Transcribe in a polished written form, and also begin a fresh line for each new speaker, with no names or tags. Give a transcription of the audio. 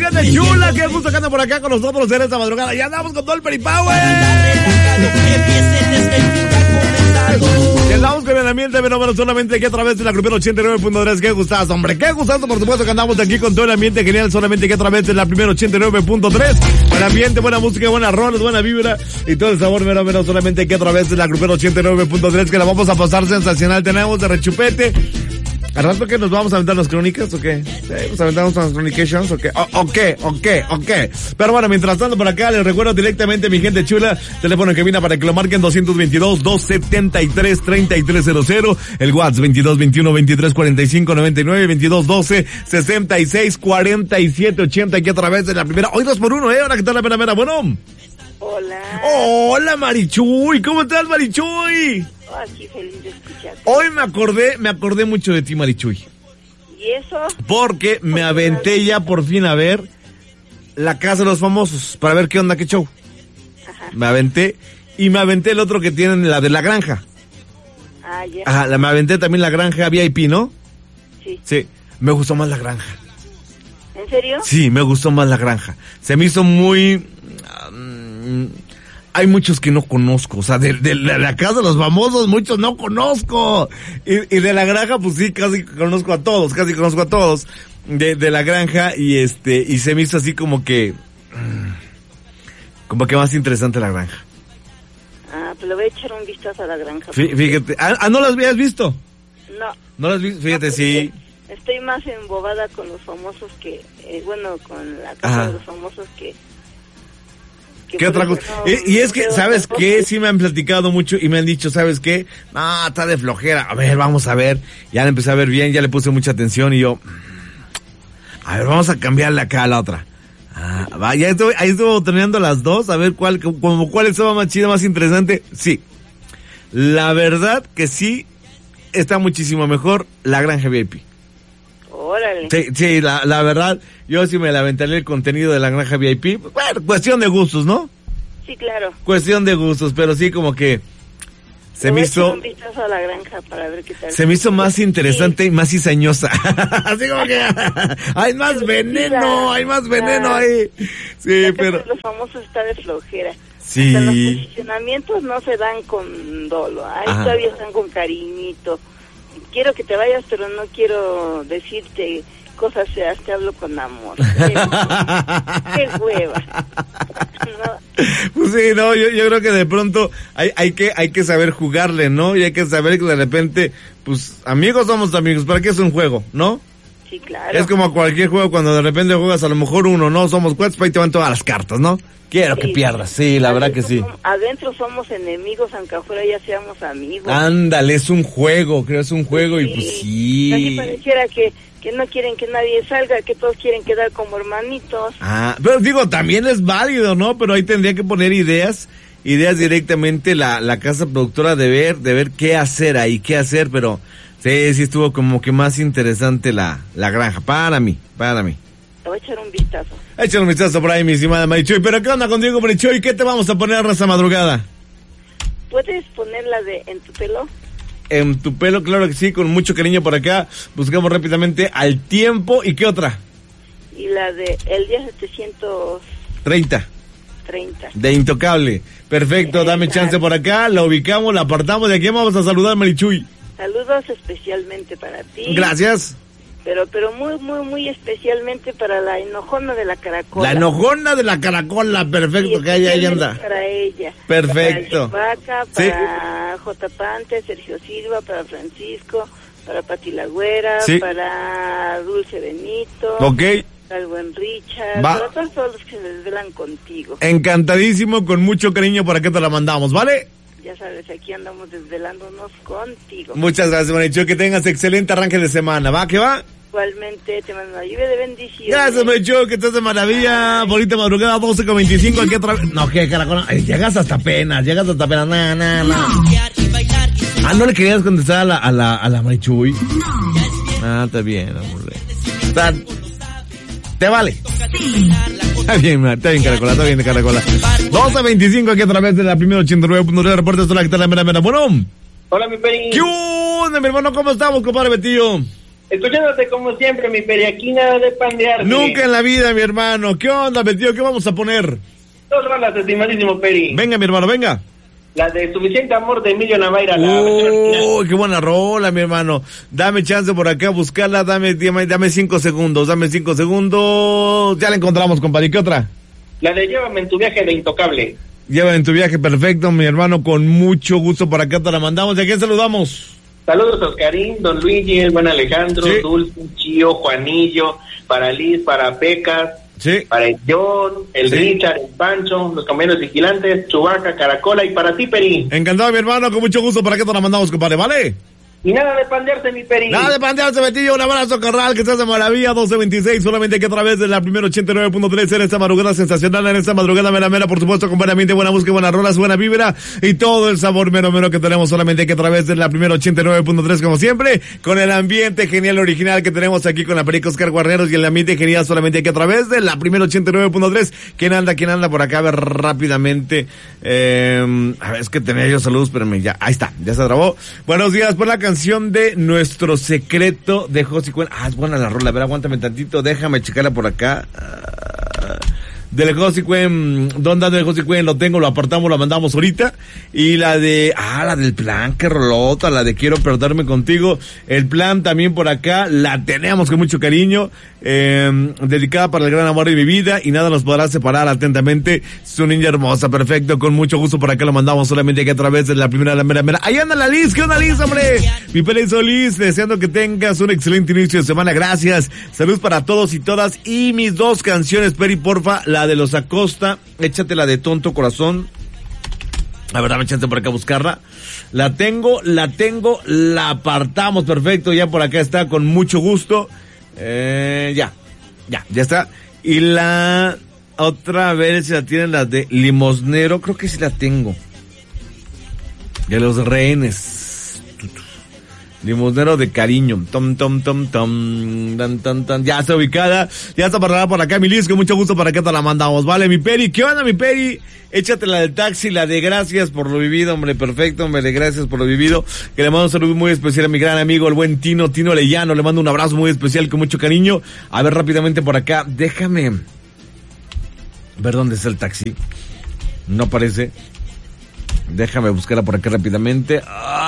gente chula, qué gusto que andan por acá con nosotros en esta madrugada. Ya andamos con todo el peripower. Andamos con el ambiente fenómeno solamente aquí a través de la Grupera 89.3. Qué gustazo, hombre, qué gustazo, por supuesto que andamos aquí con todo el ambiente genial solamente aquí a través de la Primera 89.3. Buen ambiente, buena música, buenas rolas, buena vibra y todo el sabor fenómeno solamente aquí a través de la Grupera 89.3, que la vamos a pasar sensacional. Tenemos de rechupete. ¿Al rato que nos vamos a aventar las crónicas o qué? ¿Sí? ¿Nos aventamos las cronications o qué? ¿O qué? Pero bueno, mientras tanto por acá, les recuerdo directamente, mi gente chula, teléfono en cabina para que lo marquen 222-273-3300, el WhatsApp 2221-2345-99, 2212-664780, aquí a través de la primera. Hoy 2x1, ahora que tal la mera. Bueno. Hola, Marichuy, ¿cómo estás, Marichuy?
Aquí feliz de escucharte.
Hoy me acordé mucho de ti, Marichuy.
¿Y eso?
Porque me aventé ya por fin a ver La Casa de los Famosos, para ver qué onda, qué show.
Ajá.
Me aventé el otro que tienen, la de La Granja.
Ah, ya.
Ajá, me aventé también La Granja VIP, ¿no?
Sí.
Sí, me gustó más La Granja.
¿En serio?
Sí, me gustó más La Granja. Se me hizo muy... hay muchos que no conozco, o sea, de La Casa de los Famosos, muchos no conozco. Y de La Granja, pues sí, casi conozco a todos. De La Granja, y se me hizo así como que más interesante La Granja.
Ah, pues le voy a echar un vistazo a La Granja.
Fíjate, ¿no las habías visto?
No.
¿No las viste? Fíjate, sí.
Estoy más embobada con los famosos que, con La Casa de los Famosos que
¿qué otra cosa? Y es que, ¿sabes qué? Sí me han platicado mucho y me han dicho, ¿sabes qué? No, está de flojera. A ver, vamos a ver. Ya la empecé a ver bien, ya le puse mucha atención y yo... A ver, vamos a cambiarle acá a la otra. Ahí estuve teniendo las dos, a ver cuál estaba más chida, más interesante. Sí. La verdad que sí, está muchísimo mejor La Granja VIP.
Órale.
Sí, la verdad, yo sí me la aventaría el contenido de La Granja VIP. Bueno, cuestión de gustos, ¿no?
Sí, claro.
Cuestión de gustos, pero sí como que se me hizo...
un vistazo a La Granja para ver qué tal.
Se me hizo más interesante y más cizañosa. Así como que hay más veneno ahí. Sí, pero...
Los Famosos está de flojera.
Sí.
Hasta los posicionamientos no se dan con dolo. Ahí todavía están con cariñito. Quiero que te vayas, pero no quiero decirte cosas feas, te hablo con amor. Qué hueva. ¿No?
Pues sí, no, yo creo que de pronto hay que saber jugarle, ¿no? Y hay que saber que de repente, pues, amigos somos amigos, ¿para qué es un juego, no?
Sí, claro.
Es como cualquier juego, cuando de repente juegas a lo mejor uno, ¿no? Somos cuates, para ahí te van todas las cartas, ¿no? Quiero que pierdas, sí, la verdad que sí.
Adentro somos enemigos, aunque afuera ya seamos amigos.
Ándale, es un juego, creo, es un juego y pues sí.
Casi pareciera que no quieren que nadie salga, que todos quieren quedar como hermanitos.
Pero digo, también es válido, ¿no? Pero ahí tendría que poner ideas directamente la casa productora de ver qué hacer ahí, pero sí estuvo como que más interesante la granja, para mí.
Te voy a echar un vistazo.
Échale un vistazo por ahí, mi estimada Marichuy. Pero ¿qué onda contigo, Marichuy? ¿Qué te vamos a poner esta madrugada?
¿Puedes poner la de En tu pelo?
En tu pelo, claro que sí, con mucho cariño por acá. Buscamos rápidamente Al Tiempo. ¿Y qué otra?
Y la de El día 730.
De Intocable. Perfecto, dame chance por acá. La ubicamos, la apartamos. De aquí vamos a saludar, Marichuy.
Saludos especialmente para ti.
Gracias.
Pero muy, muy, muy especialmente para la enojona de la caracola.
La enojona de la caracola, perfecto, que ahí anda.
Para ella.
Perfecto.
Para Vaca, para J. Pante, Sergio Silva, para Francisco, para Pati La Güera, para Dulce Benito.
Ok.
Para el buen Richard, para todos los que se desvelan contigo.
Encantadísimo, con mucho cariño, para que te la mandamos, ¿vale?
Ya sabes, aquí andamos desvelándonos contigo.
Muchas gracias, Marichuy, que tengas excelente arranque de semana, ¿va? ¿Qué va?
Igualmente, te mando una lluvia de bendiciones.
Gracias, Marichuy, que estés de maravilla. Ay. Bonita madrugada, 12:25, aquí otra vez. No, que caracol, llegas hasta apenas, no. ¿No le querías contestar a la Marichuy? No. Está bien, amor. Te vale. Está bien, Caracola, está bien, Caracola. 12:25 aquí a través de la primera 89.9 reportes de la que está la mera. Bueno.
Hola, mi Peri.
¿Qué onda, mi hermano? ¿Cómo estamos, compadre Betillo?
Escuchándote como siempre, mi Peri, aquí nada de pandear.
Nunca en la vida, mi hermano. ¿Qué onda, metido? ¿Qué vamos a poner?
2 rolas, estimadísimo Peri.
Venga, mi hermano, venga.
La de Suficiente Amor de Emilio Navaira.
Qué buena rola, mi hermano. Dame chance por acá, buscarla. Dame 5 segundos. Dame 5 segundos. Ya la encontramos, compadre. ¿Qué otra?
La de Llévame en tu viaje de Intocable.
Llévame en tu viaje, perfecto, mi hermano. Con mucho gusto por acá te la mandamos. ¿Y a quién saludamos?
Saludos a Oscarín, Don Luigi, el buen Alejandro, sí. Dulce, Chío, Juanillo, para Liz, para Pecas,
sí.
Para el John, el sí. Richard, el Pancho, los compañeros vigilantes, Chubaca, Caracola y para ti, Peri.
Encantado, mi hermano, con mucho gusto. ¿Para qué te la mandamos, compadre? ¿Vale?
Y nada de pandearse, mi Peri.
Nada de pandearse, Betillo. Un abrazo, carnal, que estás de maravilla. 12:26, solamente que a través de la primera 89.3 en esta madrugada sensacional, en esta madrugada mera, por supuesto, con buena mente, buena música, buenas rolas, buena vibra y todo el sabor mero que tenemos solamente que a través de la primera 89.3, como siempre, con el ambiente genial original que tenemos aquí con la Perico Oscar Guarneros y el ambiente genial solamente que a través de la primera 89.3. ¿Quién anda por acá? A ver rápidamente. A ver, es que tenía yo saludos, pero ya, ahí está, ya se grabó. Buenos días, por la canción de Nuestro Secreto de José Cuen. Es buena la rola, a ver, aguántame tantito, déjame checarla por acá. Del José Cuen, ¿dónde anda el José Cuen? Lo tengo, lo apartamos, lo mandamos ahorita. Y la de, la del plan, qué rolota, la de Quiero Perderme Contigo. El plan también por acá, la tenemos con mucho cariño. Dedicada para el gran amor de mi vida y nada nos podrá separar. Atentamente, su niña hermosa, perfecto, con mucho gusto por acá lo mandamos solamente aquí a través de la primera, la mera. Ahí anda la Liz, ¿qué onda Liz, hombre? Mi Pérez Solís, deseando que tengas un excelente inicio de semana, gracias. Saludos para todos y todas. Y mis 2 canciones, Peri, porfa, la de los Acosta, échate la de Tonto Corazón. A ver, dame chance por acá a buscarla. La tengo, la apartamos, perfecto, ya por acá está, con mucho gusto. Ya está. Y la otra, a ver si la tienen, la de Limosnero, creo que sí la tengo. De los Rehenes. Limosnero de Cariño. Tom, tan, tan. Ya está ubicada. Ya está parada por acá, mi Liz, con mucho gusto para acá te la mandamos. Vale, mi Peri. ¿Qué onda, mi Peri? Échate la del taxi, la de Gracias por lo vivido, hombre. Perfecto, hombre, de Gracias por lo vivido. Que le mando un saludo muy especial a mi gran amigo, el buen Tino Leyano. Le mando un abrazo muy especial con mucho cariño. A ver, rápidamente por acá. Déjame ver dónde está el taxi. No aparece. Déjame buscarla por acá rápidamente.